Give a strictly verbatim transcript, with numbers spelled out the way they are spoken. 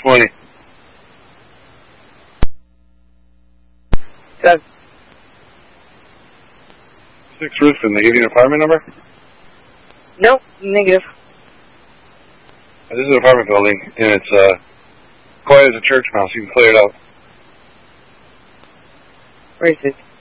twenty. Yes. Six Roofing, they give you an apartment number? Nope, negative. This is an apartment building, and it's uh, quiet as a church mouse. You can clear it out. Where is it?